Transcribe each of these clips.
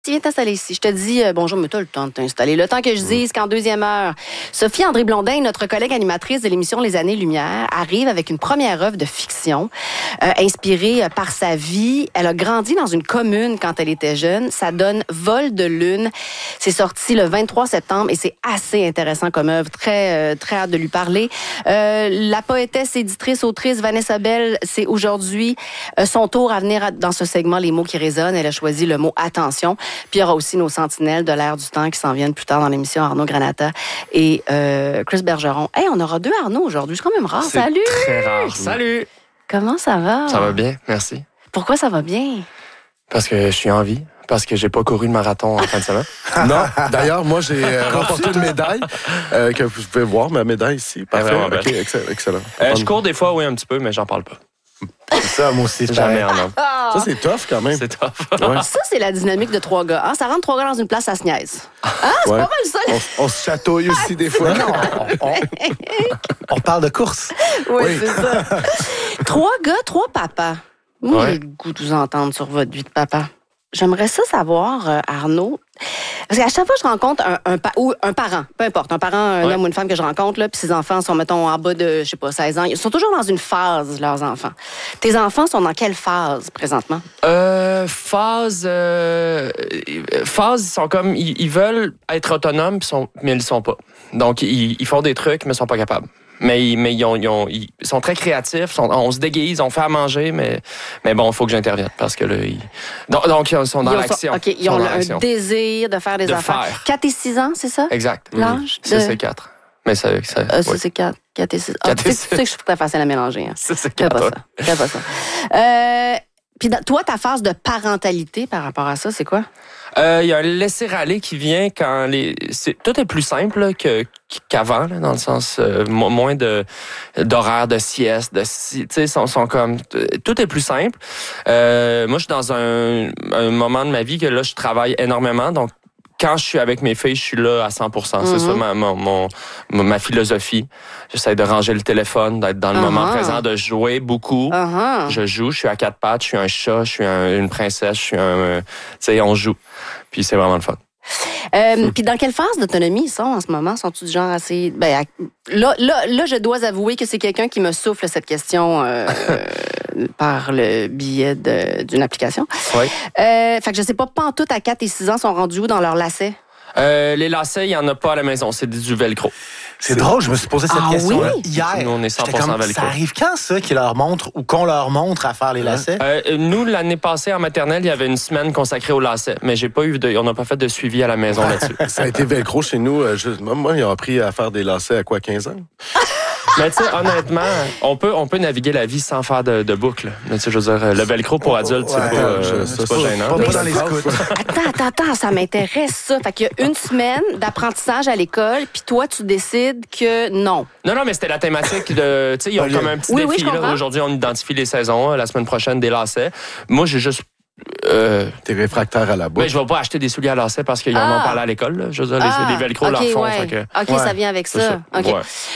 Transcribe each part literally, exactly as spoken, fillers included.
Viens t'installer ici. Je te dis euh, bonjour, mais tu as le temps de t'installer. Le temps que je dise qu'en deuxième heure, Sophie André Blondin, notre collègue animatrice de l'émission Les Années-Lumière, arrive avec une première œuvre de fiction euh, inspirée par sa vie. Elle a grandi dans une commune quand elle était jeune. Ça donne Vol de lune. C'est sorti le vingt-trois septembre et c'est assez intéressant comme œuvre. Très, euh, très hâte de lui parler. Euh, la poétesse, éditrice, autrice Vanessa Bell, c'est aujourd'hui euh, son tour à venir dans ce segment Les mots qui résonnent. Elle a choisi le mot attention. Puis il y aura aussi nos sentinelles de l'air du temps qui s'en viennent plus tard dans l'émission, Arnaud Granata et euh, Chris Bergeron. Hey, on aura deux Arnaud aujourd'hui, c'est quand même rare. C'est Salut! Très rare. Salut! Comment ça va? Ça va bien, merci. Pourquoi ça va bien? Parce que je suis en vie. Parce que j'ai pas couru le marathon en fin de semaine. Non, d'ailleurs, moi, j'ai euh, remporté une médaille euh, que vous pouvez voir, ma médaille ici. Parfait. Okay, excellent. excellent. Euh, je cours des fois, oui, un petit peu, mais j'en parle pas. C'est ça, moi aussi. Jamais en homme. Ça, c'est tough quand même. C'est tough. Ouais. Ça, c'est la dynamique de trois gars. Hein? Ça rentre trois gars dans une place, ça se niaise. Hein? C'est Ouais. pas mal ça. On, on se chatouille aussi des fois. Non, on, on, on parle de course. Oui, Oui. c'est ça. Trois gars, trois papas. Moi, Ouais. j'ai le goût de vous entendre sur votre vie de papa. J'aimerais ça savoir, euh, Arnaud, parce qu'à chaque fois que je rencontre un, un, pa- ou un parent, peu importe, un parent, un Ouais. homme ou une femme que je rencontre, là, puis ses enfants sont, mettons, en bas de, je sais pas, seize ans, ils sont toujours dans une phase, leurs enfants. Tes enfants sont dans quelle phase, présentement? Euh, phase, euh, phase, ils sont comme, ils, ils veulent être autonomes, puis sont, mais ils le sont pas. Donc, ils, ils font des trucs, mais ils sont pas capables. Mais, mais ils, ont, ils, ont, ils sont très créatifs, sont, on se déguise, on fait à manger, mais, mais bon, il faut que j'intervienne parce que là, ils... Donc, donc ils sont dans Ils ont- l'action. OK, ils ont sont dans un l'action. désir de faire des De affaires. faire. quatre et six ans, c'est ça? Exact. L'âge Ça, de- c'est quatre. Mais ça, ça, Euh, ça, oui. c'est quatre. quatre et six. Ah, Quatre tu et sais tu sais que je suis très facile à mélanger. Hein. Ça, c'est Fais pas quatre. ça. Fais pas ça. Euh, Puis dans- toi, ta phase de parentalité par rapport à ça, c'est quoi? Euh, Il y a un laisser-aller qui vient quand les... C'est... Tout est plus simple là, que, qu'avant, là, dans le sens euh, mo- moins de d'horaire de sieste, de si... tu sais, sont, sont comme... Tout est plus simple. Euh, moi, je suis dans un, un moment de ma vie que là, je travaille énormément, donc quand je suis avec mes filles, je suis là à cent pour cent. C'est Mhm. ça ma, mon, mon, ma philosophie. J'essaie de ranger le téléphone, d'être dans le Uh-huh. moment présent, de jouer beaucoup. Uh-huh. Je joue, je suis à quatre pattes, je suis un chat, je suis un- une princesse, je suis un... euh, tu sais, on joue. Puis c'est vraiment le fun. Euh, Puis dans quelle phase d'autonomie ils sont en ce moment? Sont-ils du genre assez... Ben, à- là, là, là, je dois avouer que c'est quelqu'un qui me souffle cette question euh, euh, par le biais de- d'une application. Oui. Euh, fait que je sais pas, pas en tout à quatre et six ans sont rendus où dans leur lacet? Euh, les lacets, il n'y en a pas à la maison, c'est du velcro. C'est drôle, je me suis posé cette Ah question oui? hier. Nous, on est cent pour J'étais cent comme, velcro. ça arrive quand, ça, qu'ils leur montrent ou qu'on leur montre à faire les lacets? Euh, nous, l'année passée, en maternelle, il y avait une semaine consacrée aux lacets, mais j'ai pas eu de, on n'a pas fait de suivi à la maison là-dessus. Ça a été velcro chez nous. euh, juste- moi, moi, ils ont appris à faire des lacets à quoi, quinze ans? Mais tu sais, honnêtement, on peut, on peut naviguer la vie sans faire de, de boucle. Mais tu sais, je veux dire, le velcro pour adultes, c'est Ouais, pas, euh, je- c'est ça, pas c'est gênant. Pas, Mais- pas dans les scouts. Attends, attends, attends, ça m'intéresse, ça. Fait qu'il y a une semaine d'apprentissage à l'école, puis toi, tu décides que non. Non, non, mais c'était la thématique de. Tu sais, ils ont Ok. comme un petit Oui, oui, défi. je là. comprends. Aujourd'hui, on identifie les saisons. La semaine prochaine, des lacets. Moi, j'ai juste. Euh, T'es réfractaire à la boue. ben, je vais pas acheter des souliers à lacets parce qu'ils en Ah. ont parlé à l'école. là. Je veux dire, les, Ah, les velcro ok, leur font. ouais. fait que- OK, Ouais, ça vient avec c'est ça. ça. OK. Ouais.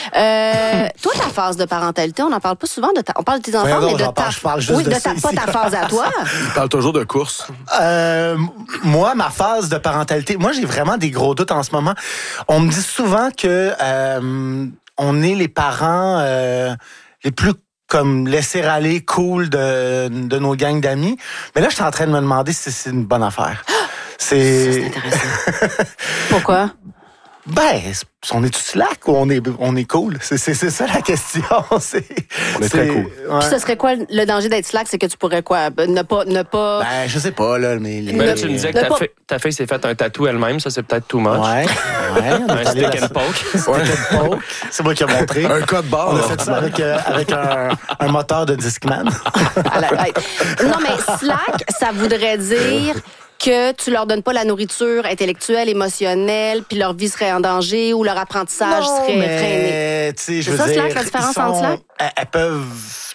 Euh, toi, ta phase de parentalité, on n'en parle pas souvent. De ta... On parle de tes enfants, Voyons donc, mais de j'en ta... parle- je parle juste oui, de de ça ta... pas ici. ta phase à toi. Ils parlent toujours de course. Euh, moi, ma phase de parentalité, moi, j'ai vraiment des gros doutes en ce moment. On me dit souvent que euh, on est les parents euh, les plus comme laisser aller cool de, de nos gangs d'amis. Mais là, je suis en train de me demander si c'est une bonne affaire. Ça, C'est c'est intéressant. Pourquoi? ben, on est tout slack ou on est on est cool. C'est c'est c'est ça la question. C'est, On est très c'est- cool. ouais. Puis ce serait quoi le danger d'être slack? C'est que tu pourrais quoi? Ne pas... Ne pas... Ben, je sais pas là, mais les- Ben là, tu me disais que Le ta, pas- fille, ta fille s'est fait un tatou elle-même. Ça, c'est peut-être too much. Ouais, ouais, on est Un allé stick là- and poke. Stick and poke. C'est moi qui ai montré. Un code barre. On a là. fait ça avec, euh, avec un, un moteur de Discman. à la- hey. Non, mais slack, ça voudrait dire que tu leur donnes pas la nourriture intellectuelle, émotionnelle, puis leur vie serait en danger ou leur apprentissage Non, serait mais, freiné. tu sais, je C'est veux ça, dire, slack, la différence ils sont- entre slack? Elles, elles peuvent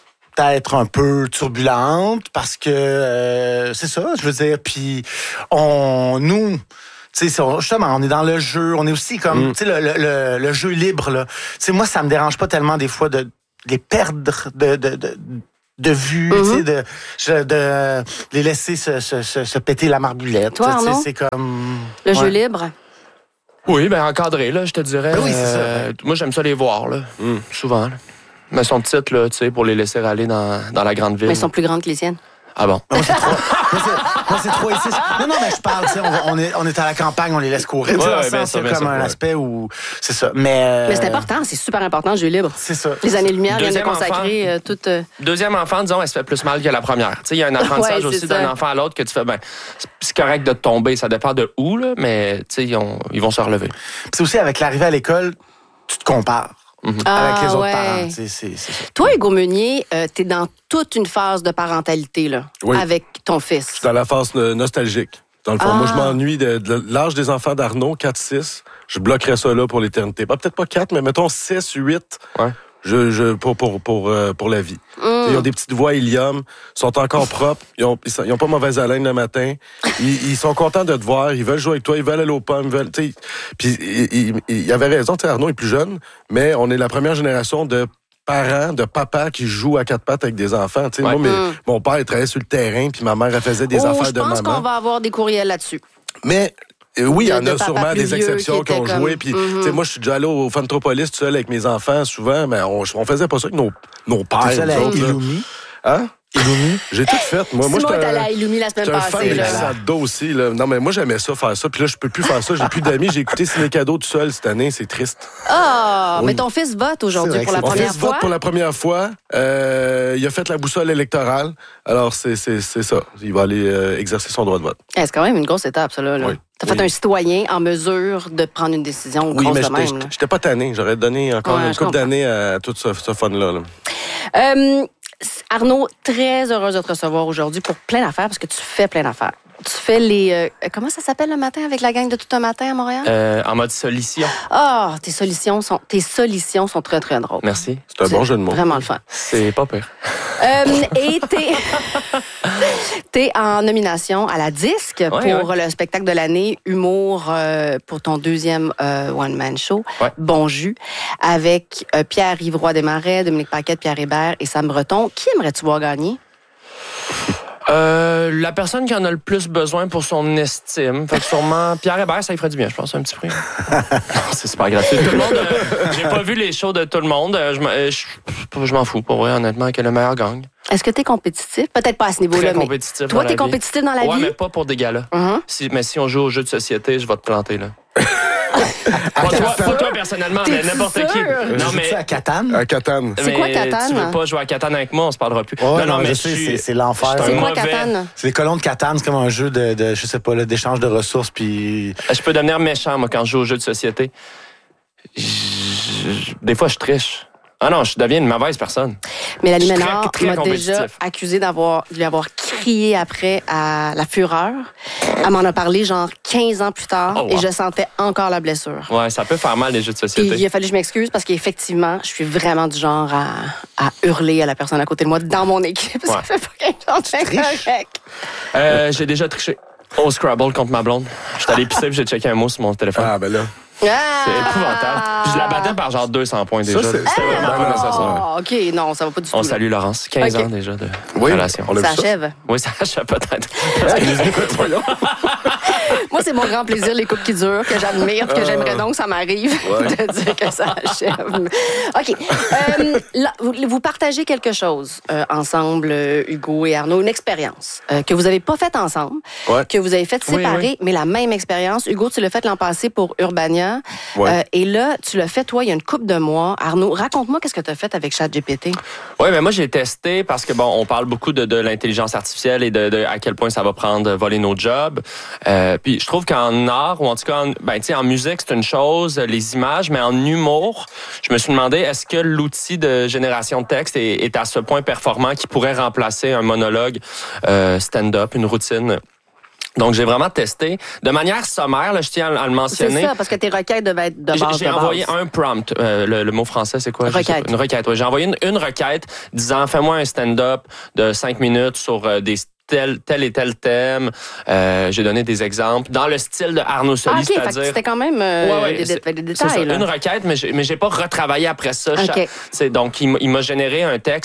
être un peu turbulentes parce que euh, c'est ça, je veux dire. Puis on, nous. Tu sais, c'est- justement, on est dans le jeu, on est aussi comme, Mm. tu sais, le, le, le, le jeu libre, là. Tu sais, moi, ça me dérange pas tellement des fois de les perdre, de, de, de, de vue, Mm-hmm. tu sais, de, je- de les laisser se, se, se, se péter la marboulette. Toi, tu sais, Arnaud? c'est comme... Le jeu Ouais. libre. Oui, ben encadré, là, je te dirais. Ben oui, c'est ça. Euh, moi, j'aime ça les voir, là, souvent. Là. Mais ils sont petites, là, tu sais, pour les laisser aller dans, dans la grande ville. Mais ils sont plus grandes que les siennes. Ah bon? Moi, c'est trois. Moi, c'est, moi, c'est trois et six. Non, non, mais je parle, tu sais, on, va- on, est, on est à la campagne, on les laisse courir. Tu sais, Ouais, dans le ouais, bien sens, sûr, il y a bien comme sûr, un ouais. aspect où... C'est ça. Mais... euh, Mais c'est important, c'est super important, le jeu libre. C'est ça. Les années-lumière viennent de Deuxième consacrer euh, toute... euh, Deuxième enfant, disons, elle se fait plus mal que la première. Tu sais, il y a un apprentissage Ouais, c'est aussi ça. d'un enfant à l'autre que tu fais, ben, c'est correct de tomber, ça dépend de où, là, mais, tu sais, ils, ont- ils vont se relever. Puis c'est aussi avec l'arrivée à l'école, tu te compares Ah, avec les autres ouais. parents. Tu sais, c'est, c'est ça. Toi, Hugo Meunier, euh, t'es dans toute une phase de parentalité, là, Oui. avec ton fils. Je suis dans la phase euh, nostalgique. Dans le fond, Ah. moi, je m'ennuie de, de l'âge des enfants d'Arnaud, quatre six. Je bloquerais ça là pour l'éternité. Bah, peut-être pas quatre, mais mettons six, huit. Ouais. Je, je, pour, pour, pour, euh, pour la vie. Mm. Ils ont des petites voix Ilium, sont encore propres, ils ont, ils sont- ils ont pas mauvaise haleine le matin, ils, ils sont contents de te voir, ils veulent jouer avec toi, ils veulent aller aux pommes, ils veulent, tu sais. Puis il, il, il y avait raison, tu sais, Arnaud est plus jeune, mais on est la première génération de parents, de papas qui jouent à quatre pattes avec des enfants. Tu sais, Ouais. moi, mes- Mm. mon père il travaillait sur le terrain, puis ma mère elle faisait des Oh, affaires je de pense maman. qu'on va avoir des courriels là-dessus. Mais euh, oui, il y De- en de a papa sûrement plus des vieux exceptions qui qui ont étaient joué. comme- Puis, Mhm. tu sais, moi, je suis déjà allé au Fantropolis tout seul avec mes enfants, souvent, mais on, on faisait pas ça avec nos, nos pères. T'es seul nous avec autres, là. Illumi. Hein? Illumi. J'ai tout fait. Moi, moi Simon est j'étais allé un- à Illumi la semaine j'étais un fan passée. de Là. Sado aussi. Là. Non, mais moi, j'aimais ça, faire ça. Puis là, je peux plus faire ça. J'ai plus d'amis. J'ai écouté Ciné Cadeau tout seul cette année. C'est triste. Ah, Oui. mais ton fils vote aujourd'hui C'est vrai pour la que Mon première fils fois. vote pour la première fois. Euh, il a fait la boussole électorale. Alors, c'est, c'est, c'est ça. Il va aller euh, exercer son droit de vote. Eh, c'est quand même une grosse étape, ça. Là, là. Oui. T'as fait Oui. un citoyen en mesure de prendre une décision Oui, grosse mais de j'étais, même. j'étais, là. j'étais pas tanné. J'aurais donné encore Ouais, une je couple comprends. d'années à tout ce, ce fun-là. là. Euh, Arnaud, très heureuse de te recevoir aujourd'hui pour plein d'affaires, parce que tu fais plein d'affaires. Tu fais les... euh, comment ça s'appelle le matin avec la gang de Tout un matin à Montréal? Euh, en mode solution. Ah, tes solutions sont tes solutions sont très, très drôles. Merci. C'est un bon jeu de mots. Vraiment le fun. C'est pas pire. Euh, et t'es, t'es en nomination à la Disque Ouais, pour ouais. le spectacle de l'année Humour euh, pour ton deuxième euh, one-man show, Ouais. Bon Jus, avec euh, Pierre-Yves Roy Desmarais, Dominique Paquette, Pierre Hébert et Sam Breton. Qui aimerais-tu voir gagner? Euh, la personne qui en a le plus besoin pour son estime. Fait que sûrement Pierre Hébert, ça lui ferait du bien, je pense, un petit prix. Non, c'est super gratuit. Tout le monde, euh, j'ai pas vu les shows de tout le monde. Euh, Je, m'en- euh, je, je m'en fous, pour vrai, honnêtement, que le meilleur gagne. Est-ce que t'es compétitif? Peut-être pas à ce niveau-là, Très mais compétitif. toi, dans t'es la vie. compétitif dans la Ouais, vie? mais pas pour des galas. Mhm. Si, mais si on joue aux jeux de société, je vais te planter, là. Pas toi, pas toi personnellement, mais T'es-tu n'importe qui. sûr? Non, Joues-tu mais. à Catane? À Catane. C'est quoi, mais Catane? Tu veux pas jouer à Catane avec moi, on se parlera plus. Ouais, non, non, mais je je sais, suis- c'est- c'est l'enfer. je suis C'est un quoi, mauvais- Catane? C'est les colons de Catane, c'est comme un jeu de, de je sais pas, là, d'échange de ressources, puis... Je peux devenir méchant, moi, quand je joue aux jeux de société. Je- je- Des fois, je triche. Ah non, je deviens une mauvaise personne. Mélanie Je suis Ménard très- très m'a déjà compétitif. accusé d'avoir, de lui avoir crié après à la fureur. Elle m'en a parlé genre quinze ans plus tard Oh, wow. et je sentais encore la blessure. Ouais, ça peut faire mal, les jeux de Puis société. il a fallu que je m'excuse parce qu'effectivement, je suis vraiment du genre à, à hurler à la personne à côté de moi dans mon équipe. Ça Ouais. fait pas quelque chose de triches? correct. Euh, j'ai déjà triché au Scrabble contre ma blonde. J'étais allé pisser puis j'ai checké un mot sur mon téléphone. Ah, ben là. C'est Ah! épouvantable. Puis je la battais par genre deux cents points déjà. Ça, c'est- C'était vraiment pas nécessaire. Ah, OK, non, ça va pas du tout. On là. salue Laurence. quinze Ok. ans déjà de Oui, relation. on l'a Ça vu ça. achève. Oui, ça achève peut-être. Moi, c'est mon grand plaisir, les couples qui durent, que j'admire, que j'aimerais donc que ça m'arrive de dire que ça achève. OK. Euh, là, vous, vous partagez quelque chose euh, ensemble, euh, Hugo et Arnaud, une expérience euh, que vous n'avez pas faite ensemble, Ouais. que vous avez faite Oui, séparée, oui. mais la même expérience. Hugo, tu l'as fait l'an passé pour Urbania. Ouais. Euh, et là, tu l'as fait, toi, il y a une couple de mois. Arnaud, raconte-moi qu'est-ce que tu as fait avec ChatGPT. Oui, mais moi, j'ai testé parce que, bon, on parle beaucoup de, de l'intelligence artificielle et de, de à quel point ça va prendre, voler nos jobs. Euh, puis je trouve qu'en art, ou en tout cas, en, ben, tu sais, en musique, c'est une chose, les images, mais en humour, je me suis demandé, est-ce que l'outil de génération de texte est, est à ce point performant qu'il pourrait remplacer un monologue euh, stand-up, une routine? Donc, j'ai vraiment testé. De manière sommaire, là, je tiens à le C'est mentionner. ça, parce que tes requêtes devaient être de J'ai- base. J'ai de envoyé base. un prompt. Euh, le, le mot français, c'est quoi? Je sais Requête. pas. Une requête, oui. J'ai envoyé une, une requête disant, fais-moi un stand-up de cinq minutes sur euh, des tel, tel et tel thème. Euh, j'ai donné des exemples dans le style de Arnaud Soli, Ah, OK, fait que c'est-à-dire... c'était quand même euh, Ouais, ouais, des, c'est- des- des C'est ça, détails. là. une requête, mais j'ai, mais j'ai pas retravaillé après ça. OK. Chaque- c'est, donc, il, m'a- il m'a généré un texte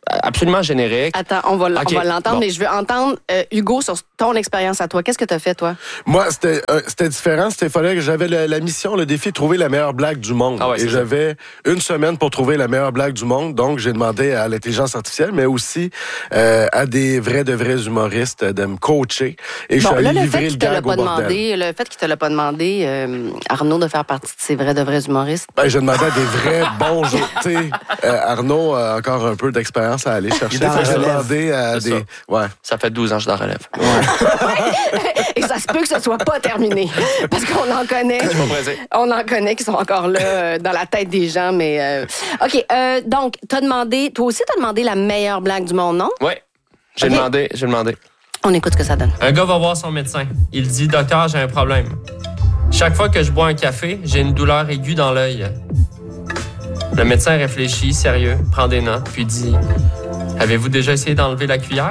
absolument générique. Attends, on va, Okay, on va l'entendre, bon. mais je veux entendre euh, Hugo sur ton expérience à toi. Qu'est-ce que tu as fait, toi? Moi, c'était euh, c'était différent. C'était fallait que j'avais la, la mission, le défi de trouver la meilleure blague du monde. Ah ouais, Et c'est j'avais une semaine pour trouver la meilleure blague du monde. Donc, j'ai demandé à l'intelligence artificielle, mais aussi euh, à des vrais de vrais humoristes de me coacher. Et je Bon, suis là, allé le livrer fait le qu'il te l'a gag au pas bordel. demandé, le fait qu'il te l'a pas demandé, euh, Arnaud, de faire partie de ces vrais de vrais humoristes. Ben, j'ai demandé à des vrais bons jours. Tu sais, euh, Arnaud a encore un peu d'expérience à aller chercher. Il est dans Fait que la j'ai relève. demandé à C'est des... ça. Ouais. Ça fait douze ans que je suis dans la relève. Et ça se peut que ce soit pas terminé. Parce qu'on en connaît. Je suis pas pressé. On en connaît qui sont encore là euh, dans la tête des gens, mais... euh, OK, euh, donc, t'as demandé... Toi aussi, t'as demandé la meilleure blague du monde, non? Oui, j'ai Ok. demandé, j'ai demandé. On écoute ce que ça donne. Un gars va voir son médecin. Il dit « Docteur, j'ai un problème. Chaque fois que je bois un café, j'ai une douleur aiguë dans l'œil. » Le médecin réfléchit, sérieux, prend des notes, puis dit « Avez-vous déjà essayé d'enlever la cuillère? »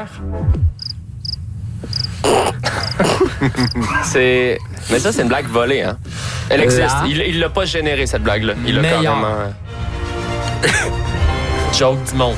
C'est... Mais ça, c'est une blague volée, hein? Elle existe. Là. Il, il l'a pas généré, cette blague-là. Il l'a Meilleur. carrément... Joke du monde.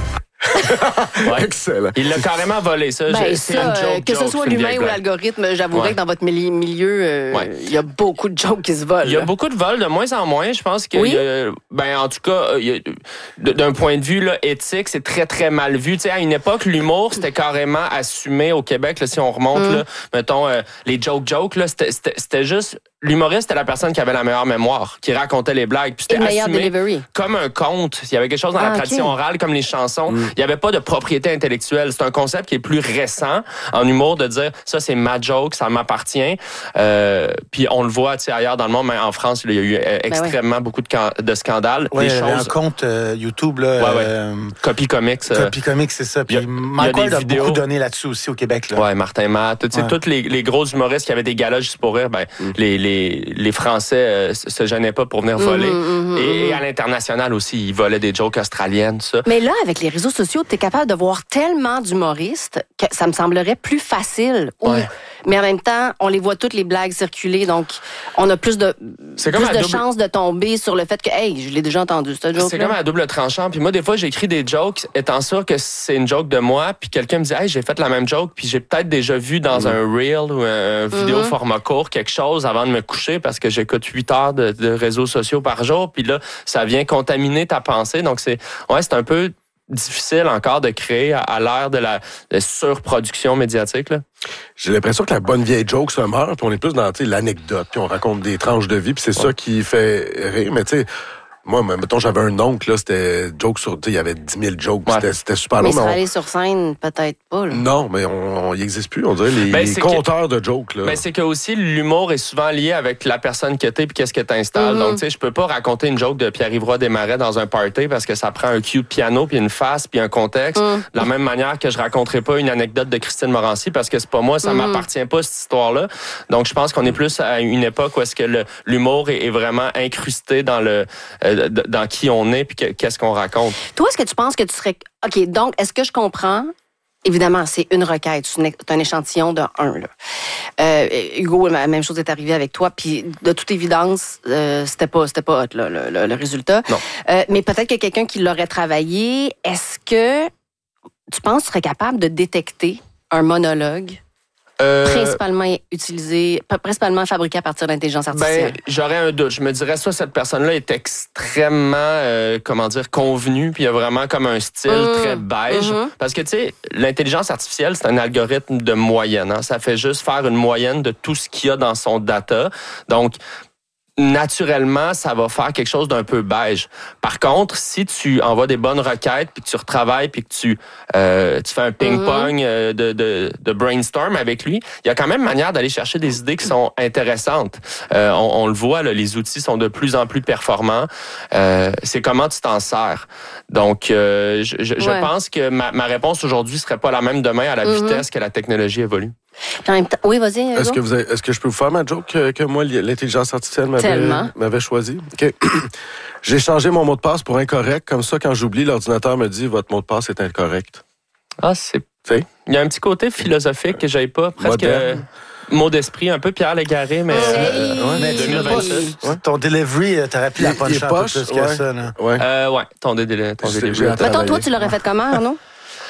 Ouais. Excellent. Il l'a carrément volé, ça. Ben, Je- ça, c'est une euh, joke, que ce joke, soit c'est une l'humain vieille ou blague. l'algorithme, j'avouerais Ouais. que dans votre mili- milieu, euh, Ouais. il y a beaucoup de jokes qui se volent. Il y a là. beaucoup de vols, de moins en moins. Je pense que, Oui? il y a- ben, en tout cas, euh, il y a- d- d'un point de vue là, éthique, c'est très, très mal vu. Tu sais, à une époque, l'humour, c'était carrément assumé au Québec. Là, si on remonte, Mm. là, mettons, euh, les joke-joke, là, c'était, c'était, c'était juste... L'humoriste, c'était la personne qui avait la meilleure mémoire, qui racontait les blagues. Puis Et c'était le meilleur assumé delivery. comme un conte. Il y avait quelque chose dans Ah, la ok. tradition orale, comme les chansons. Il n'y avait pas de propriété intellectuelle. C'est un concept qui est plus récent en humour, de dire ça, c'est ma joke, ça m'appartient. Euh, puis on le voit tu sais, ailleurs dans le monde, mais en France, il y a eu euh, extrêmement beaucoup de, can- de scandales. Ouais, des il y avait un choses. compte euh, YouTube, là. Ouais, ouais. euh, Copy Comics. euh, Copy Comics, c'est ça. il y a- Puis il y a Mike des Ward a vidéos. beaucoup donné là-dessus aussi au Québec, là. Ouais, Martin Matt, tu sais, Ouais. tous les, les gros humoristes qui avaient des galas juste pour rire, ben, les, les, les Français euh, se gênaient pas pour venir voler. Mhm, mhm, et, et mhm. à l'international aussi, ils volaient des jokes australiennes, tout ça. Mais là, avec les réseaux sociaux, tu es capable de voir tellement d'humoristes que ça me semblerait plus facile. Ou- Ouais. Mais en même temps, on les voit toutes les blagues circuler, donc on a plus de, C'est plus comme de à double- chances de tomber sur le fait que, hey, je l'ai déjà entendu, ce joke-là. C'est comme à double tranchant. Puis moi, des fois, j'écris des jokes étant sûr que c'est une joke de moi. Puis quelqu'un me dit, hey, j'ai fait la même joke. Puis j'ai peut-être déjà vu dans un reel ou un vidéo Mhm. format court quelque chose avant de me coucher parce que j'écoute huit heures de, de réseaux sociaux par jour. Puis là, ça vient contaminer ta pensée. Donc, c'est, ouais, c'est un peu difficile encore de créer à, à l'ère de la de surproduction médiatique, là. J'ai l'impression que la bonne vieille joke se meurt, puis on est plus dans tu sais, l'anecdote, puis on raconte des tranches de vie, puis c'est ça qui fait rire. Mais tu sais, moi, mettons, j'avais un oncle, là, c'était joke sur, tu sais, il y avait dix mille jokes, Ouais. c'était, c'était super Mais long. ça va on- aller sur scène, peut-être pas. Là. Non, mais on, on y existe plus, on dirait les, Ben, les c'est compteurs de jokes, là. Ben, c'est que aussi l'humour est souvent lié avec la personne que t'es puis qu'est-ce que t'installes. Mhm. Donc tu sais, je peux pas raconter une joke de Pierre-Yves Roy Desmarais dans un party parce que ça prend un cue de piano puis une face puis un contexte. Mhm. De la même manière que je raconterai pas une anecdote de Christine Morancy parce que c'est pas moi, ça Mhm. m'appartient pas cette histoire-là. Donc je pense qu'on est plus à une époque où est-ce que le- l'humour est, est vraiment incrusté dans le euh, d- dans qui on est puis que- qu'est-ce qu'on raconte. Toi, est-ce que tu penses que tu serais... OK, donc, est-ce que je comprends... Évidemment, c'est une requête, c'est une- c'est un échantillon de un. Là. Euh, Hugo, la même chose est arrivée avec toi, puis de toute évidence, euh, c'était pas, c'était pas hot, là, le, le- le résultat. Non. Euh, mais peut-être que quelqu'un qui l'aurait travaillé, est-ce que tu penses que tu serais capable de détecter un monologue Euh, principalement utilisé, p- principalement fabriqué à partir d'intelligence artificielle? Ben, j'aurais un doute. Je me dirais, soit cette personne-là est extrêmement, euh, comment dire, convenue, puis il y a vraiment comme un style Mm. très beige. Mhm. Parce que, tu sais, l'intelligence artificielle, c'est un algorithme de moyenne. Hein. Ça fait juste faire une moyenne de tout ce qu'il y a dans son data. Donc, naturellement, ça va faire quelque chose d'un peu beige. Par contre, si tu envoies des bonnes requêtes, puis que tu retravailles, puis que tu, euh, tu fais un ping-pong euh, de, de, de brainstorm avec lui, il y a quand même manière d'aller chercher des idées qui sont intéressantes. Euh, on, on le voit, là, les outils sont de plus en plus performants. Euh, c'est comment tu t'en sers. Donc, euh, je, je, je Ouais. pense que ma, ma réponse aujourd'hui serait pas la même demain à la Mhm. vitesse que la technologie évolue. Puis en même temps- oui, vas-y, Hugo. Est-ce que, vous avez- est-ce que je peux vous faire ma joke que, que moi, l'intelligence artificielle m'avait, Tellement. m'avait choisi? OK. J'ai changé mon mot de passe pour incorrect. Comme ça, quand j'oublie, l'ordinateur me dit « Votre mot de passe est incorrect Ah, c'est... » Tu sais? Il y a un petit côté philosophique que j'avais pas, presque Moderne. euh, mot d'esprit, un peu Pierre Légaré, mais... Hey! euh, Mais tu l'as pas, deux mille vingt-six. Ouais. ton delivery, euh, t'aurais pu la Il- il est puncher un peu poche, plus que ouais. ça, là. Ouais. Euh, ouais, ton délai. Ton J'ai- délai. j'ai Mettons, toi, travaillé. tu l'aurais fait comment, Arnaud?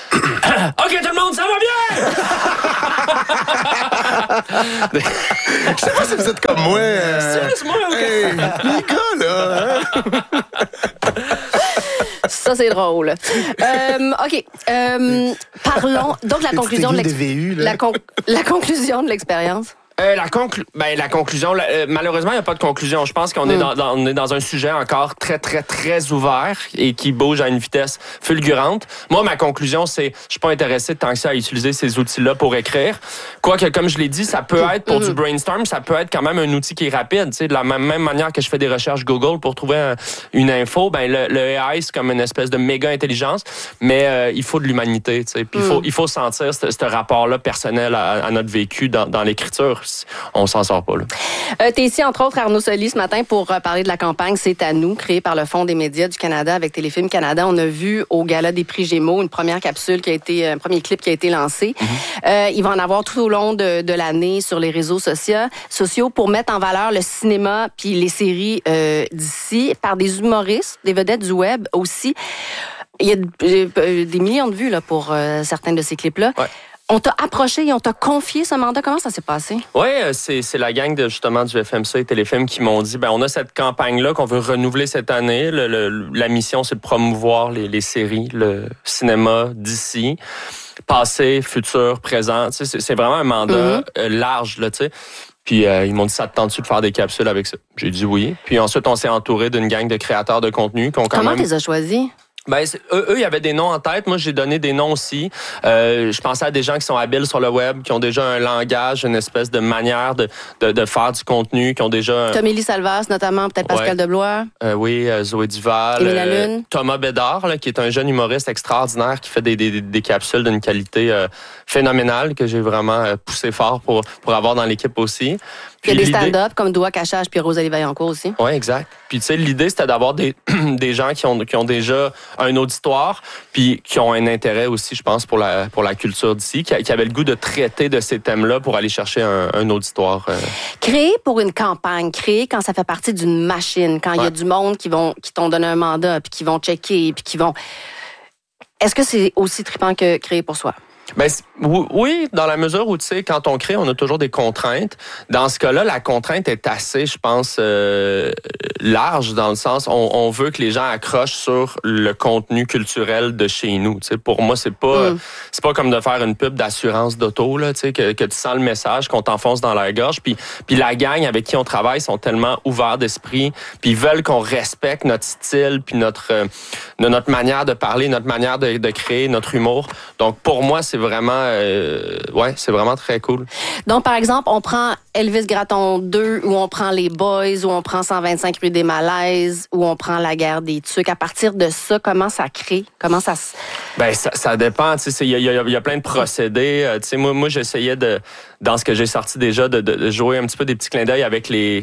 OK, tout le monde, ça va bien? Je sais pas si vous êtes comme moi. Euh... C'est moi, OK. Hey, les gars, là. Hein? Ça, c'est drôle. Euh, OK. Euh, parlons. Donc, la Petite conclusion de, aiguille l'ex- de V U, là. la, con- la conclusion de l'expérience. Euh, la, conclu- ben, la conclusion, la- euh, malheureusement, il n'y a pas de conclusion. Je pense qu'on est, Mm. dans, dans- on est dans un sujet encore très, très, très ouvert et qui bouge à une vitesse fulgurante. Moi, ma conclusion, c'est je suis pas intéressé tant que ça à utiliser ces outils-là pour écrire. Quoique, comme je l'ai dit, ça peut être pour Mm. du brainstorm, ça peut être quand même un outil qui est rapide. Tu sais, de la même, même manière que je fais des recherches Google pour trouver un- une info, ben le, le A I, c'est comme une espèce de méga intelligence, mais euh, il faut de l'humanité. Tu sais. Puis il Mm. faut, il faut sentir ce, ce rapport-là personnel à, à notre vécu dans, dans l'écriture. On s'en sort pas, là. Euh, T'es ici, entre autres, Arnaud Soli, ce matin pour euh, parler de la campagne C'est à nous, créée par le Fonds des médias du Canada avec Téléfilm Canada. On a vu au Gala des prix Gémeaux une première capsule qui a été, un premier clip qui a été lancé. Mm-hmm. Euh, il va en avoir tout au long de, de l'année sur les réseaux sociaux, sociaux pour mettre en valeur le cinéma puis les séries euh, d'ici par des humoristes, des vedettes du web aussi. Il y a euh, des millions de vues là, pour euh, certains de ces clips-là. Ouais. On t'a approché et on t'a confié ce mandat. Comment ça s'est passé? Oui, c'est, c'est la gang de, justement du F M C et Téléfilm qui m'ont dit, ben on a cette campagne-là qu'on veut renouveler cette année. Le, le, la mission, c'est de promouvoir les, les séries, le cinéma d'ici, passé, futur, présent. Tu sais, c'est, c'est vraiment un mandat mm-hmm. euh, large, là, tu sais. Puis euh, ils m'ont dit, ça te tente-tu de faire des capsules avec ça? J'ai dit oui. Puis ensuite, on s'est entouré d'une gang de créateurs de contenu qui ont quand Comment même... tu les as choisis? Ben, eux, eux, il y avait des noms en tête. Moi, j'ai donné des noms aussi. Euh, je pensais à des gens qui sont habiles sur le web, qui ont déjà un langage, une espèce de manière de, de, de faire du contenu, qui ont déjà... Un... Tomélie Salvas, notamment, peut-être Pascal ouais. Deblois. Euh, oui, euh, Zoé Duval. Émile Lalune. Euh, Thomas Bédard, là, qui est un jeune humoriste extraordinaire, qui fait des, des, des capsules d'une qualité euh, phénoménale, que j'ai vraiment euh, poussé fort pour, pour avoir dans l'équipe aussi. Puis il y a des stand-up comme Doua Cachage puis Rosalie Vaillancourt aussi. Oui, exact. Puis tu sais, l'idée, c'était d'avoir des, des gens qui ont, qui ont déjà un auditoire, puis qui ont un intérêt aussi, je pense, pour la, pour la culture d'ici, qui, qui avaient le goût de traiter de ces thèmes-là pour aller chercher un, un auditoire. Euh... Créer pour une campagne, créer quand ça fait partie d'une machine, quand il ouais. y a du monde qui vont qui t'ont donné un mandat, puis qui vont checker, puis qui vont... Est-ce que c'est aussi trippant que créer pour soi? Ben, oui, dans la mesure où, tu sais, quand on crée, on a toujours des contraintes. Dans ce cas-là, la contrainte est assez, je pense, euh, large, dans le sens, on, on veut que les gens accrochent sur le contenu culturel de chez nous. Tu sais, pour moi, c'est pas, mm. c'est pas comme de faire une pub d'assurance d'auto, là, tu sais, que, que tu sens le message, qu'on t'enfonce dans la gorge. Puis, puis la gang avec qui on travaille sont tellement ouverts d'esprit, puis ils veulent qu'on respecte notre style, puis notre, euh, notre manière de parler, notre manière de, de créer, notre humour. Donc, pour moi, c'est vraiment, euh, ouais, c'est vraiment très cool. Donc, par exemple, on prend Elvis Gratton deux, ou on prend Les Boys, ou on prend cent vingt-cinq rue des Malaises, ou on prend La Guerre des Tucs. À partir de ça, comment ça crée? Comment ça se... Ben, ça, ça dépend. Tu sais, il y a, y, a, y a plein de procédés. Tu sais, moi, moi, j'essayais de, dans ce que j'ai sorti déjà, de, de, de jouer un petit peu des petits clins d'œil avec les...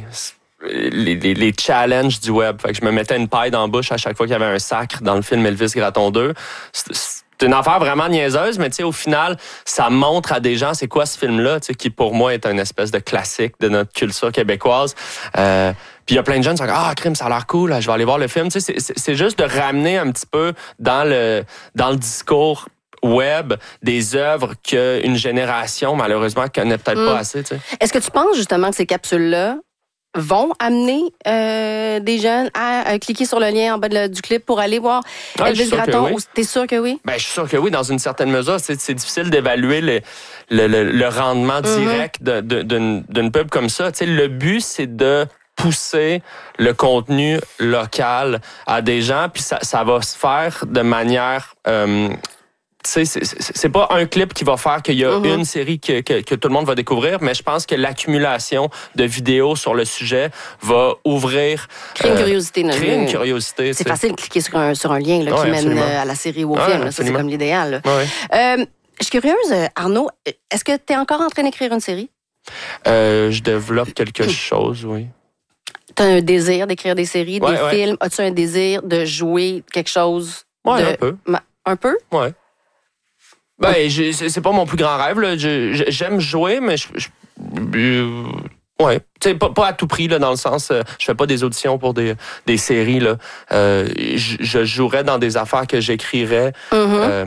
Les, les, les challenges du web. Fait que je me mettais une paille dans la bouche à chaque fois qu'il y avait un sacre dans le film Elvis Gratton deux. C'est, c'est une affaire vraiment niaiseuse, mais tu sais, au final, ça montre à des gens c'est quoi ce film-là, tu sais, qui pour moi est une espèce de classique de notre culture québécoise. Euh, Puis il y a plein de jeunes qui sont comme « Ah, crime, ça a l'air cool, je vais aller voir le film. » Tu sais, c'est, c'est juste de ramener un petit peu dans le, dans le discours web des œuvres qu'une génération, malheureusement, connaît peut-être mmh. pas assez. Tu sais. Est-ce que tu penses justement que ces capsules-là vont amener euh, des jeunes à, à cliquer sur le lien en bas de, du clip pour aller voir ah, Elvis Gratton? Oui. T'es sûr que oui? Ben, je suis sûr que oui, dans une certaine mesure. C'est, c'est difficile d'évaluer le, le, le, le rendement direct mm-hmm. de, de, d'une, d'une pub comme ça. Tu sais, le but, c'est de pousser le contenu local à des gens, puis ça, ça va se faire de manière... Euh, Tu sais, c'est, c'est, c'est pas un clip qui va faire qu'il y a mm-hmm. une série que, que, que tout le monde va découvrir, mais je pense que l'accumulation de vidéos sur le sujet va ouvrir... Créer une curiosité. Euh, créer une curiosité. C'est facile de cliquer sur un, sur un lien là, ouais, qui absolument. mène à la série ou au ouais, film. Là, ça, c'est comme l'idéal. Là. Ouais. Euh, je suis curieuse, Arnaud, est-ce que tu es encore en train d'écrire une série? Euh, je développe quelque chose, oui. Tu as un désir d'écrire des séries, ouais, des ouais. films? As-tu un désir de jouer quelque chose? Oui, de... un peu. Un peu? Oui. Ben, j'ai, c'est pas mon plus grand rêve. Là. Je, j'aime jouer, mais je, je, euh, ouais, tu sais, pas, pas à tout prix là, dans le sens, euh, je fais pas des auditions pour des, des séries là. Euh, je, je jouerais dans des affaires que j'écrirais. Mm-hmm. Euh,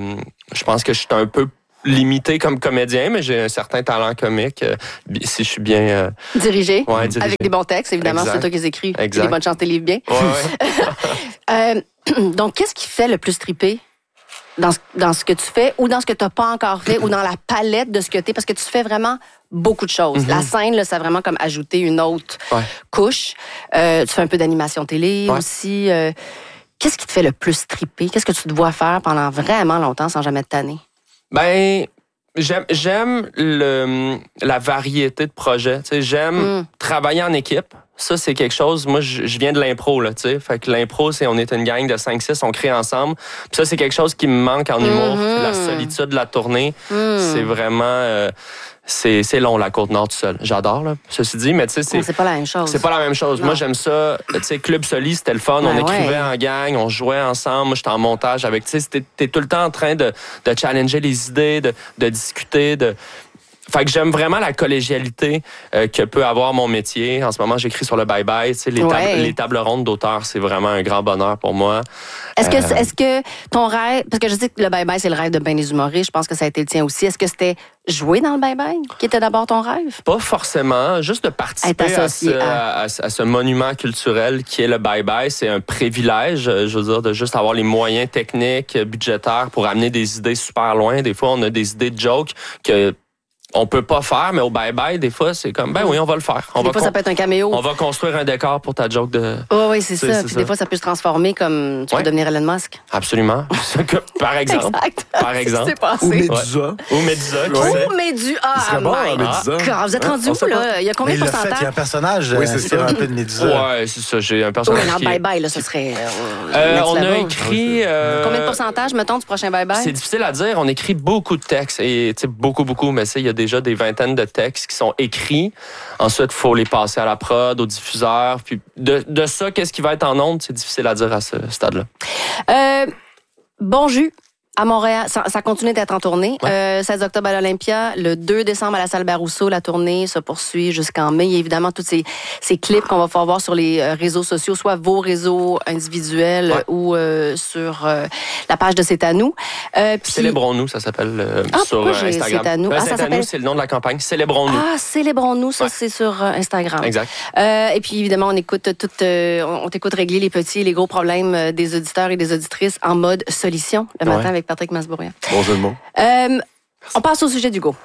je pense que je suis un peu limité comme comédien, mais j'ai un certain talent comique, euh, si je suis bien... Euh, dirigé, ouais, dirigé, avec des bons textes, évidemment, exact. C'est toi qui les écris. Exact. Des bonnes chances, tes livres bien. Ouais, ouais. euh, donc, qu'est-ce qui fait le plus triper dans ce, dans ce que tu fais ou dans ce que tu n'as pas encore fait ou dans la palette de ce que tu es? Parce que tu fais vraiment beaucoup de choses. Mm-hmm. La scène, là, ça a vraiment comme ajouté une autre ouais. couche. Euh, tu fais un peu d'animation télé ouais. aussi. Euh, qu'est-ce qui te fait le plus triper? Qu'est-ce que tu te vois faire pendant vraiment longtemps sans jamais te tanner? Ben... J'aime, j'aime le, la variété de projets. Tu sais, j'aime mm. travailler en équipe. Ça, c'est quelque chose... Moi, je, je viens de l'impro, là, tu sais. Fait que l'impro, c'est on est une gang de cinq six, on crée ensemble. Puis ça, c'est quelque chose qui me manque en humour. Mm-hmm. La solitude de la tournée, mm. c'est vraiment... Euh, c'est, c'est long, la Côte-Nord tout seul. J'adore, là, ceci dit, mais tu sais, c'est... c'est pas la même chose. C'est pas la même chose. Non. Moi, j'aime ça. Tu sais, Club Soli, c'était le fun. Ben on écrivait ouais. en gang, on jouait ensemble. Moi, j'étais en montage avec... Tu sais, t'es, t'es tout le temps en train de, de challenger les idées, de, de discuter, de... Fait que j'aime vraiment la collégialité euh, que peut avoir mon métier. En ce moment, j'écris sur le bye-bye. Tu sais, les, ouais. tables, les tables rondes d'auteurs, c'est vraiment un grand bonheur pour moi. Est-ce que, euh... est-ce que ton rêve... Parce que je sais que le bye-bye, c'est le rêve de bien des humoristes. Je pense que ça a été le tien aussi. Est-ce que c'était jouer dans le bye-bye qui était d'abord ton rêve? Pas forcément. Juste de participer à ce, à... À, à ce monument culturel qui est le bye-bye. C'est un privilège, je veux dire, de juste avoir les moyens techniques, budgétaires pour amener des idées super loin. Des fois, on a des idées de jokes que... on peut pas faire, mais au bye-bye, des fois, c'est comme, ben oui, on va le faire. On des va fois, con- ça peut être un caméo. On va construire un décor pour ta joke de... Oh, oui, c'est ça. C'est Puis ça. Des fois, ça peut se transformer comme tu ouais. peux devenir Elon Musk. Absolument. Par exemple. Exact. Par exemple. Ou Médusa. Ouais. Ou Médusa. Ou Médusa. Ah, bon, Médusa. Ah, vous êtes rendu où, là? Il y a combien de pourcentage? Il y a un personnage oui, c'est ça. un peu de Médusa. Ouais, c'est ça. J'ai un personnage oui, qui... non, bye-bye, là, ce serait... Euh, on a écrit... Euh... Combien de pourcentage, mettons, du prochain bye-bye? C'est difficile à dire. On écrit beaucoup de textes. Et, tu sais, beaucoup, beaucoup, mais il y a déjà des vingtaines de textes qui sont écrits. Ensuite, il faut les passer à la prod, au diffuseur. Puis de, de ça, qu'est-ce qui va être en ondes, c'est difficile à dire à ce stade-là. Euh, bon jus. À Montréal, ça, ça continue d'être en tournée. Ouais. Euh, seize octobre à l'Olympia, le deux décembre à la salle Barousseau, la tournée se poursuit jusqu'en mai. Il y a évidemment tous ces, ces clips qu'on va pouvoir voir sur les réseaux sociaux, soit vos réseaux individuels ouais. ou euh, sur euh, la page de C'est à nous. Euh, puis... Célébrons-nous, ça s'appelle euh, ah, sur euh, Instagram. C'est à nous. Ouais, ah, c'est ça à s'appelle... nous, c'est le nom de la campagne. Célébrons-nous. Ah, Célébrons-nous, ça ouais. c'est sur euh, Instagram. Exact. Euh, et puis évidemment, on écoute tout, euh, on t'écoute régler les petits et les gros problèmes des auditeurs et des auditrices en mode solution le matin ouais. avec Patrick Masbourian. Bon jeu de mots. Euh, on passe au sujet d'Hugo.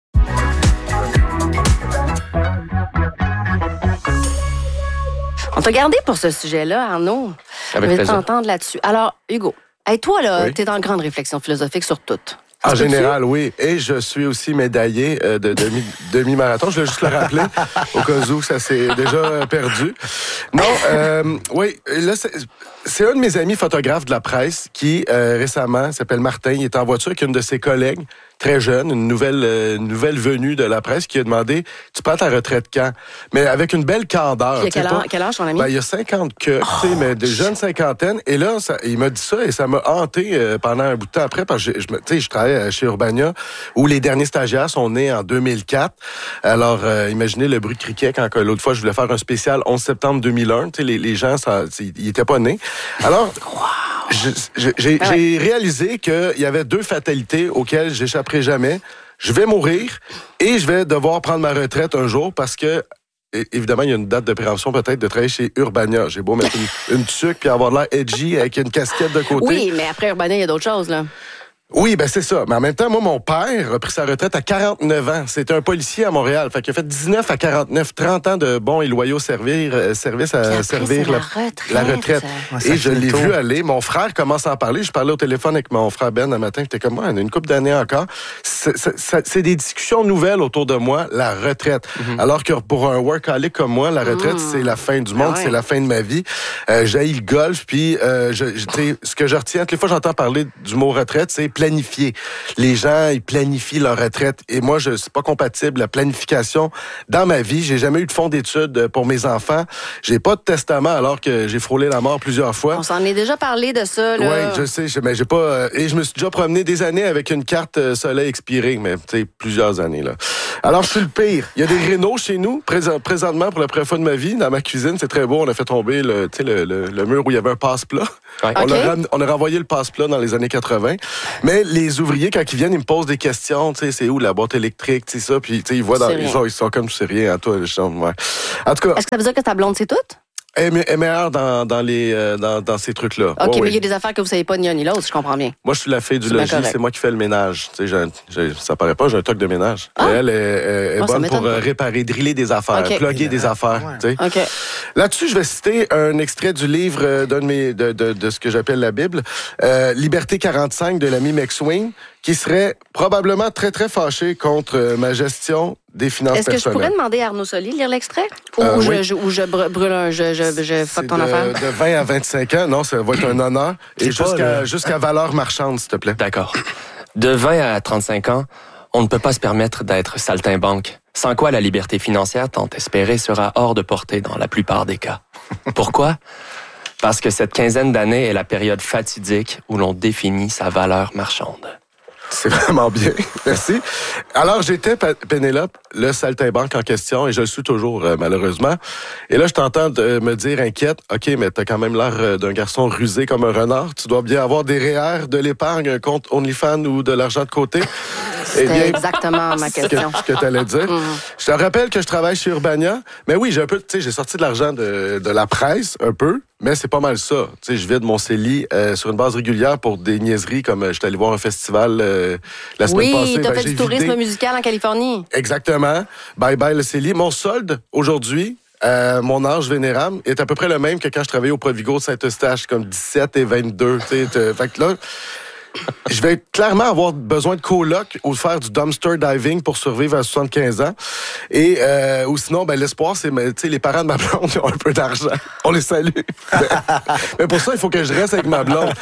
On t'a gardé pour ce sujet-là, Arnaud. Avec plaisir. plaisir. Je vais t'entendre là-dessus. Alors, Hugo, hey, toi, là, oui. t'es dans une grande réflexion philosophique sur tout. En général, oui. Et je suis aussi médaillé euh, de demi, demi-marathon. Je voulais juste le rappeler, au cas où ça s'est déjà perdu. Non, euh, oui, là, c'est, c'est un de mes amis photographes de la presse qui, euh, récemment, s'appelle Martin, il est en voiture avec une de ses collègues, très jeune, une nouvelle, euh, nouvelle venue de la presse, qui a demandé, tu prends ta retraite quand? Mais avec une belle candeur. Il y a quel, âge, quel âge, ton ami? Ben, il y a cinquante que, oh, tu sais, mais de jeunes cinquantaine. Et là, ça, il m'a dit ça et ça m'a hanté euh, pendant un bout de temps après, parce que je, je, tu sais, je travaille chez Urbania, où les derniers stagiaires sont nés en deux mille quatre. Alors, euh, imaginez le bruit de criquet quand l'autre fois, je voulais faire un spécial onze septembre deux mille un. Tu sais, les, les gens, ça, ils étaient pas nés. Alors, wow. je, je, j'ai, ah ouais. j'ai réalisé qu'il y avait deux fatalités auxquelles j'échapperai jamais. Je vais mourir et je vais devoir prendre ma retraite un jour parce que, évidemment, il y a une date de préemption peut-être de travailler chez Urbania. J'ai beau mettre une, une tuque puis avoir l'air edgy avec une casquette de côté. Oui, mais après Urbania, il y a d'autres choses, là. Oui, ben c'est ça. Mais en même temps, moi, mon père a pris sa retraite à quarante-neuf ans. C'était un policier à Montréal. Fait qu'il a fait dix-neuf à quarante-neuf, trente ans de bons et loyaux servir, euh, service à après, servir la, la retraite. La retraite. Ouais, et je l'ai tôt. vu aller. Mon frère commence à en parler. Je parlais au téléphone avec mon frère Ben un matin. J'étais comme moi, on a une couple d'années encore. C'est, c'est, c'est des discussions nouvelles autour de moi, la retraite. Mm-hmm. Alors que pour un workaholic comme moi, la retraite, mm. c'est la fin du monde, ah ouais. c'est la fin de ma vie. Euh, j'haïs le golf. Puis, euh, je, je, ce que je retiens, toutes les fois que j'entends parler du mot retraite, c'est planifier. Les gens, ils planifient leur retraite. Et moi, je c'est pas compatible, la planification. Dans ma vie, j'ai jamais eu de fonds d'études pour mes enfants. J'ai pas de testament alors que j'ai frôlé la mort plusieurs fois. On s'en est déjà parlé de ça, là. Oui, je sais, mais j'ai pas... Et je me suis déjà promené des années avec une carte soleil expirée, mais tu sais, plusieurs années, là. Alors, je suis le pire. Il y a des rénaux chez nous, présent, présentement, pour la première fois de ma vie, dans ma cuisine. C'est très beau. On a fait tomber le, le, le, le mur où il y avait un passe-plat. Ouais. On, okay. a ram, on a renvoyé le passe-plat dans les années quatre-vingts. Mais Mais les ouvriers, quand ils viennent, ils me posent des questions, tu sais, c'est où la boîte électrique, tu sais ça, puis tu sais, ils voient dans C'est ils rien. sont, ils sont comme tu sais rien à toi, je sens, ouais. En tout cas, Est-ce que ça veut dire que ta blonde, c'est tout? elle est meilleure dans, dans, les, euh, dans, dans ces trucs-là. OK, Ouais, mais oui. il y a des affaires que vous savez pas ni un ni l'autre, je comprends bien. Moi, je suis la fille du C'est bien logis, correct. c'est moi qui fais le ménage. Tu sais, j'ai, un- j'ai, ça paraît pas, j'ai un toc de ménage. Ah. Elle est, est, est Ah, ça bonne m'étonne pour euh, pas. réparer, driller des affaires, OK. plugger des affaires. Ouais. Tu sais. OK. Là-dessus, je vais citer un extrait du livre euh, d'un de, mes, de, de, de ce que j'appelle la Bible, euh, Liberté quarante-cinq de l'ami McSween, qui serait probablement très, très fâché contre euh, ma gestion des finances Est-ce que je personnelles. pourrais demander à Arnaud Soli de lire l'extrait? Ou, Euh, ou je, oui. je- ou je br- brûle un, je, je, je C'est fuck ton de, affaire? de vingt à vingt-cinq ans, non, ça va être un honneur. Et C'est pas, jusqu'à, là. jusqu'à valeur marchande, s'il te plaît. D'accord. De vingt à trente-cinq ans, on ne peut pas se permettre d'être saltimbanque, sans quoi la liberté financière tant espérée sera hors de portée dans la plupart des cas. Pourquoi? Parce que cette quinzaine d'années est la période fatidique où l'on définit sa valeur marchande. C'est vraiment bien. Merci. Alors, j'étais, P- Pénélope, le saltimbanque en question, et je le suis toujours, euh, malheureusement. Et là, je t'entends de me dire, inquiète, OK, mais t'as quand même l'air euh, d'un garçon rusé comme un renard. Tu dois bien avoir des R E E R, de l'épargne, un compte OnlyFans ou de l'argent de côté. Eh C'était exactement ma ce que, question. ce que tu allais dire. Mhm. Je te rappelle que je travaille chez Urbania. Mais oui, j'ai un peu, tu sais, j'ai sorti de l'argent de, de la presse, un peu, mais c'est pas mal ça. Tu sais, je vide mon C E L I euh, sur une base régulière pour des niaiseries comme euh, j'étais allé voir un festival euh, la semaine passée. Oui, t'as Ben, fait j'ai du tourisme vidé. musical en Californie. Exactement. Bye bye le C E L I. Mon solde, aujourd'hui, euh, mon âge vénérable est à peu près le même que quand je travaillais au Provigo de Saint-Eustache, comme dix-sept et vingt-deux. Tu sais, te- fait que là, je vais clairement avoir besoin de coloc ou de faire du dumpster diving pour survivre à soixante-quinze ans. Et euh, ou sinon, ben l'espoir, c'est tu sais les parents de ma blonde ils ont un peu d'argent. On les salue. Mais pour ça, il faut que je reste avec ma blonde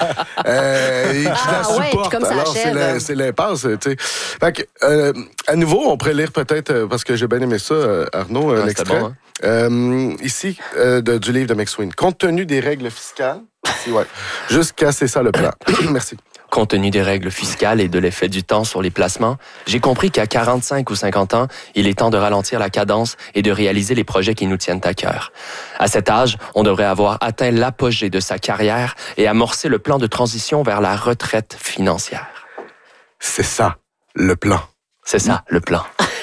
euh, et que je Ah, la ouais, supporte. puis comme ça Alors c'est achève. la- c'est l'impasse. Tu sais. Fait que euh, à nouveau, on pourrait lire peut-être euh, parce que j'ai bien aimé ça, euh, Arnaud, un Ouais, c'était extrait. bon, hein? Euh, ici, euh, de, du livre de McSween. Compte tenu des règles fiscales, ici, ouais, jusqu'à c'est ça le plan. Merci. Compte tenu des règles fiscales et de l'effet du temps sur les placements, j'ai compris qu'à quarante-cinq ou cinquante ans, il est temps de ralentir la cadence et de réaliser les projets qui nous tiennent à cœur. À cet âge, on devrait avoir atteint l'apogée de sa carrière et amorcer le plan de transition vers la retraite financière. C'est ça, le plan. C'est ça, le plan.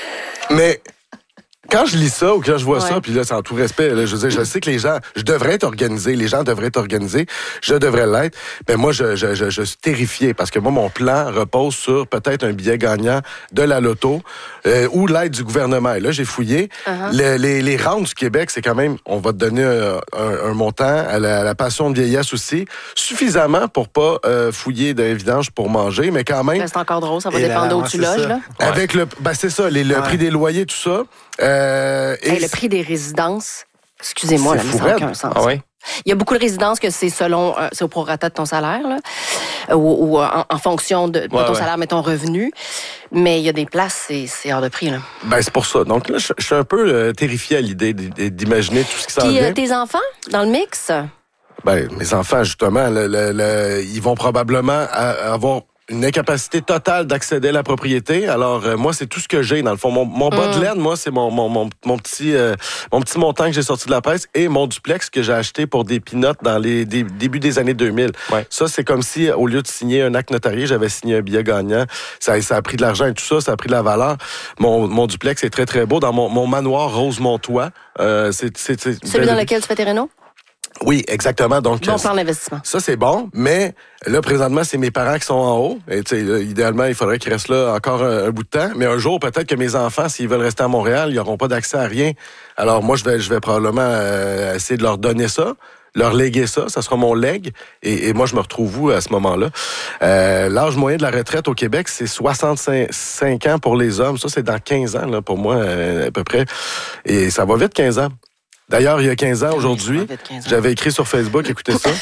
Mais quand je lis ça ou quand je vois Ouais. ça, puis là, c'est en tout respect, là, je veux dire, je sais que les gens, je devrais être organisé, les gens devraient être organisés, je devrais l'être, mais moi, je, je, je, je suis terrifié parce que moi, mon plan repose sur peut-être un billet gagnant de la loto euh, ou l'aide du gouvernement. Et là, j'ai fouillé. Uh-huh. Le- les, les rentes du Québec, c'est quand même, on va te donner un, un, un montant à la, à la pension de vieillesse aussi, suffisamment pour pas euh, fouiller d'un vidange pour manger, mais quand même... C'est encore drôle, ça va Et là, dépendre d'où ouais, tu c'est loges. ça. Là. Ouais. Avec le, ben c'est ça, les, le Ouais. prix des loyers, tout ça. Euh, et Hey, le prix des résidences, excusez-moi, là, C'est mais fou ça n'a raide. aucun sens. Ah oui? Il y a beaucoup de résidences que c'est selon, euh, c'est au prorata de ton salaire, là, euh, ou, ou, euh, en, en fonction de, de Ouais, ton ouais. salaire, mais ton revenu. Mais il y a des places, c'est, c'est hors de prix. Là. Ben, c'est pour ça. Donc là, je, je suis un peu euh, terrifié à l'idée d- d- d'imaginer tout ce qui s'en Puis vient. euh, tes enfants, dans le mix? Ben, mes enfants, justement, le- le- le- ils vont probablement a- avoir une incapacité totale d'accéder à la propriété. Alors, euh, moi, c'est tout ce que j'ai, dans le fond. Mon, mon bas de laine, moi, c'est mon, mon, mon, mon petit euh, mon petit montant que j'ai sorti de la presse et mon duplex que j'ai acheté pour des pinottes dans les dé- débuts des années deux mille. Ouais. Ça, c'est comme si, au lieu de signer un acte notarié, j'avais signé un billet gagnant. Ça, ça a pris de l'argent et tout ça, ça a pris de la valeur. Mon, mon duplex est très, très beau. Dans mon, mon manoir Rosemont-Toit, euh, c'est... c'est, c'est Celui dans lequel tu fais tes rénaux? Oui, exactement. Donc, Bon euh, plan d'investissement. ça, c'est bon, mais là, présentement, c'est mes parents qui sont en haut. Et tu sais, là, idéalement, il faudrait qu'ils restent là encore un, un bout de temps. Mais un jour, peut-être que mes enfants, s'ils veulent rester à Montréal, ils n'auront pas d'accès à rien. Alors, moi, je vais, je vais probablement euh, essayer de leur donner ça, leur léguer ça. Ça sera mon legs. Et, et moi, je me retrouve où à ce moment-là? Euh, l'âge moyen de la retraite au Québec, c'est soixante-cinq ans pour les hommes. Ça, c'est dans quinze ans, là, pour moi, euh, à peu près. Et ça va vite, quinze ans. D'ailleurs, il y a quinze ans, aujourd'hui, ça va vite, quinze ans. j'avais écrit sur Facebook, écoutez ça.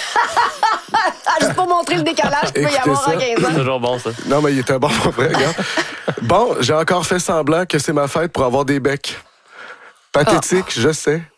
Ah, juste pour montrer le décalage qu'il peut y Écoutez avoir ça. en quinze C'est ans. toujours bon, ça. Non, mais il était bon pour vrai, regarde. Bon, j'ai encore fait semblant que c'est ma fête pour avoir des becs. Pathétique, je sais.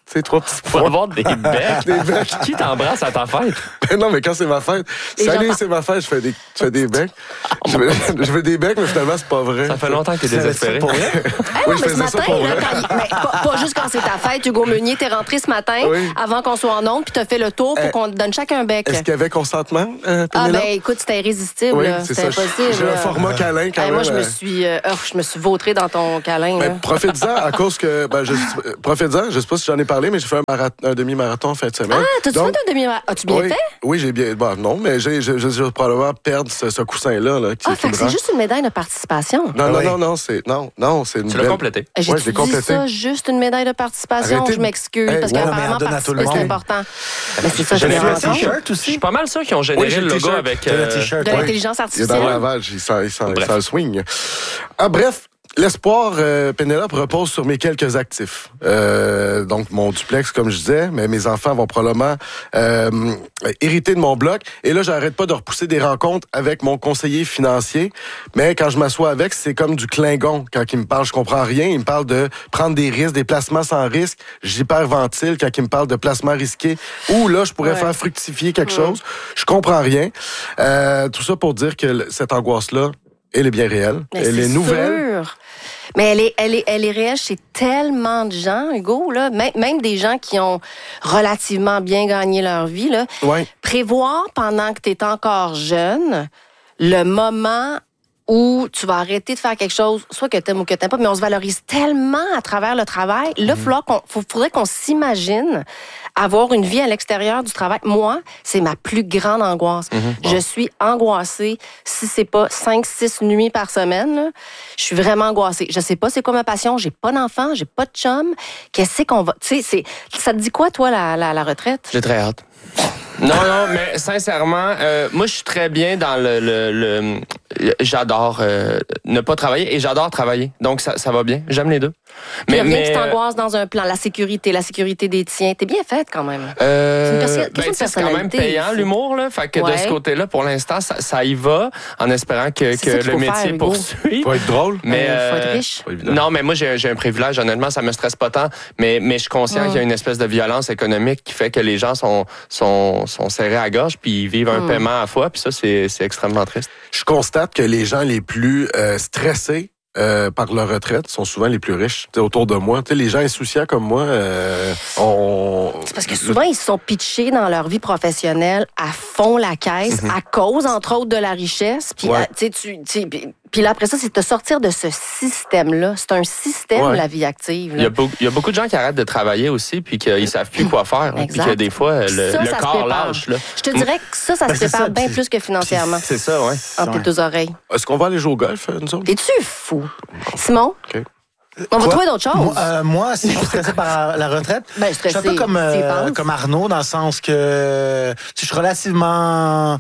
sais, trois petits Pour points. avoir des becs. Des becs. Qui t'embrasse à ta fête? Ben non, mais quand c'est ma fête, Les salut, gens c'est ma fête, je fais des, je fais des becs. Je fais, je fais des becs, mais finalement, c'est pas vrai. Ça fait longtemps que t'es Tu savais désespéré. ça pour vrai? Hey, Oui, non, je mais ce faisais ça matin, pour là, vrai. quand il- mais pas, pas juste quand c'est ta fête, Hugo Meunier, t'es rentré ce matin Oui. avant qu'on soit en onde, puis t'as fait le tour pour Euh, qu'on te donne chacun un bec. Est-ce qu'il y avait consentement, euh, Ah Pénélope? ben écoute, c'était irrésistible. Oui, là. c'est C'était ça. impossible. J'ai un là. format câlin quand Hey, même. moi, je me euh, suis, euh, oh, je me suis vautrée dans ton câlin. là. Ben, profite-en à cause que, ben, je, euh, profite-en, je sais pas si j'en ai parlé, mais j'ai fait un, marath- un demi-marathon en fin de semaine. Ah, t'as-tu Donc, fait un demi As-tu bien oui, fait? Oui, j'ai bien, bon, non, mais j'ai, j'ai, j'ai, j'ai probablement perdre ce, ce coussin-là, là, qui, Ah, qui fait me que c'est rend- juste une médaille de participation. Non, non, Oui. non, non, c'est, non, non, c'est une Tu l'as belle- complété. J'ai Ouais, je l'ai dit complété. ça, juste une médaille de participation. Arrêtez Je de- m'excuse, Hey, parce ouais, non, mais qu'apparemment, en donne à tout le participer, c'est monde. important. Mais c'est ça, je Je me l'ai rends fait compte. un t-shirt Je aussi. suis pas mal sûr qu'ils ont généré Oui, j'ai le le logo t-shirt. avec... T'as le euh, t-shirt. De Ouais. l'intelligence Il est artificielle. dans le lavage, il s'en, il s'en, Bref. il s'en swing. Ah, bref. L'espoir, euh, Pénélope, repose sur mes quelques actifs. Euh, donc, mon duplex, comme je disais, mais mes enfants vont probablement euh, hériter de mon bloc. Et là, j'arrête pas de repousser des rencontres avec mon conseiller financier. Mais quand je m'assois avec, c'est comme du Klingon. Quand il me parle, je comprends rien. Il me parle de prendre des risques, des placements sans risque. J'hyperventile quand il me parle de placements risqués. Ou là, je pourrais Ouais. faire fructifier quelque chose. Je comprends rien. Euh, tout ça pour dire que le- cette angoisse-là, elle est bien réelle. Mais elle c'est est nouvelle. sûr. Mais elle est, elle est, elle est réelle chez tellement de gens, Hugo, là. Même, même des gens qui ont relativement bien gagné leur vie, là. Ouais. Prévoir pendant que tu es encore jeune le moment où tu vas arrêter de faire quelque chose, soit que t'aimes ou que t'aimes pas, mais on se valorise tellement à travers le travail. Là, il qu'on, faut- faudrait qu'on s'imagine avoir une vie à l'extérieur du travail. Moi, c'est ma plus grande angoisse. Je suis angoissée, si c'est pas cinq, six nuits par semaine, là, je suis vraiment angoissée. Je sais pas c'est quoi ma passion, j'ai pas d'enfant, j'ai pas de chum. Qu'est-ce qu'on va... Tu sais, c'est, ça te dit quoi, toi, la, la, la retraite? J'ai très hâte. Non, non, mais sincèrement, euh, moi, je suis très bien dans le... le, le- j'adore euh, ne pas travailler et j'adore travailler. Donc, ça, ça va bien. J'aime les deux. Mais, rien mais, qui t'angoisse dans un plan. La sécurité, la sécurité des tiens. T'es bien faite quand même. Euh, C'est une perso- ben, question de tu sais, c'est quand même personnalité, payant, c'est- l'humour, là. Fait que de Ouais. ce côté-là, pour l'instant, ça, ça y va, en espérant que, C'est ça que qu'il le faut métier faire, Hugo. poursuive. Faut être drôle. Mais, Euh, faut être euh, riche. Pas évident. Non, mais moi, j'ai, j'ai un privilège. Honnêtement, ça me stresse pas tant. Mais, mais je suis conscient Mm. qu'il y a une espèce de violence économique qui fait que les gens sont, sont, sont serrés à gorge puis ils vivent un Mm. paiement à fois. Puis ça, c'est, c'est extrêmement triste. Je constate que les gens les plus euh, stressés euh, par leur retraite sont souvent les plus riches. T'sais, autour de moi, T'sais, les gens insouciants comme moi, euh, on... C'est parce que souvent, ils se sont pitchés dans leur vie professionnelle à fond la caisse, à cause, entre autres, de la richesse. Puis, Ouais. euh, tu sais, tu- tu sais, puis- puis là, après ça, c'est de sortir de ce système-là. C'est un système, Ouais. la vie active. Il y, là. a beaucoup, il y a beaucoup de gens qui arrêtent de travailler aussi puis qu'ils savent plus quoi faire. hein, Puis Exact. que des fois, le, Ça, le ça se corps prépare. lâche. Là. Je te dirais que ça, ça Ben, se c'est prépare ça, bien puis- plus que financièrement. C'est ça, ouais. Entre tes Ouais. deux oreilles. Est-ce qu'on va aller jouer au golf, euh, nous autres? Es-tu fou? Simon? OK. On va Quoi? trouver d'autres choses. Moi, euh, moi, si je suis stressé par la retraite, Ben, je suis stressé, un peu comme, s'il euh, pense. comme Arnaud, dans le sens que tu sais, je suis relativement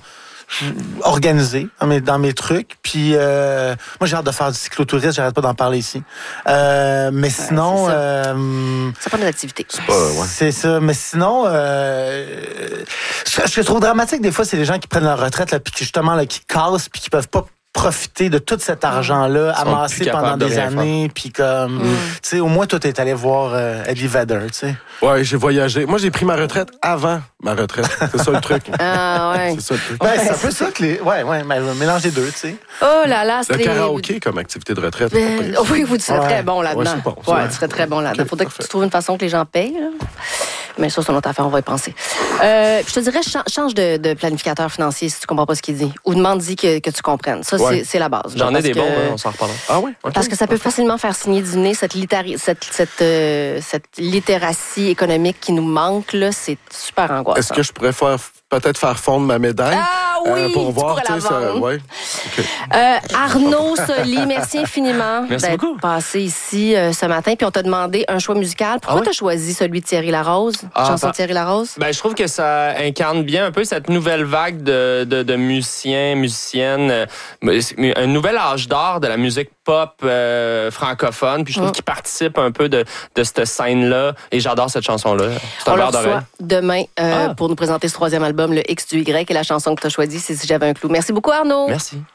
organisé dans mes, dans mes trucs. Puis euh, moi, j'ai hâte de faire du cyclotourisme, j'arrête pas d'en parler ici. Euh, mais sinon... c'est ça. euh, Ça prend des activités. Pas, ouais. C'est ça. Mais sinon, euh, ce que je trouve dramatique, des fois, c'est les gens qui prennent leur retraite, là, puis qui, justement, là, qui cassent, puis qui peuvent pas profiter de tout cet argent-là Ils sont amassé plus pendant capables de des rien années, puis comme, tu sais, au moins, toi, t'es allé voir euh, Eddie Vedder, tu sais. Ouais, j'ai voyagé. Moi, j'ai pris ma retraite avant ma retraite. C'est ça le truc. Ah, ouais. C'est ça le truc. Ben, c'est un peu ça que les... Ouais, ouais, mais mélange les deux, tu sais. Oh là là, Le c'est... karaoké comme activité de retraite. c'est pas Ben, pire. oui, oui, tu serais Ouais. très bon là-dedans. Ouais, c'est bon, ça. Ouais, tu serais très bon là-dedans. Ok, Faudrait que parfait. tu trouves une façon que les gens payent. Là. Mais ça, c'est une autre affaire, on va y penser. Euh, je te dirais, cha- change de, de planificateur financier si tu comprends pas ce qu'il dit. Ou demande-y que, que tu comprennes. Ça, Ouais. c'est, c'est la base. J'en ai Parce des que- bons, hein, on s'en reparlera. Ah oui? OK. Parce que ça peut facilement faire signer du nez cette, littéri- cette, cette, euh, cette littératie économique qui nous manque. Là, c'est super angoissant. Est-ce que je pourrais faire peut-être faire fondre ma médaille? Ah oui, Euh, pour tu voir, pourrais la tu sais, ça- vendre. ouais. OK. Euh, Arnaud Soli, merci infiniment Merci d'être beaucoup. passé ici euh, ce matin. Puis on t'a demandé un choix musical. Pourquoi Ah ouais? t'as choisi celui de Thierry Larose? Ah, chanson bah- de Thierry Larose? Ben, je trouve que ça incarne bien un peu cette nouvelle vague de, de, de musiciens, musiciennes, euh, un nouvel âge d'or de la musique pop euh, francophone. Puis je trouve Mm. qu'il participe un peu de, de cette scène-là. Et j'adore cette chanson-là. C'est un On le verre d'oreille. reçoit demain euh, Ah. pour nous présenter ce troisième album, le X du Y. Et la chanson que t'as choisie, c'est Si j'avais un clou. Merci beaucoup, Arnaud. Merci.